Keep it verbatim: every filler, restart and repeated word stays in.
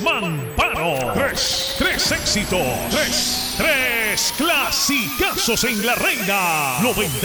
Mamparo. Tres, tres éxitos. Tres, tres clasicazos en la Reina. noventa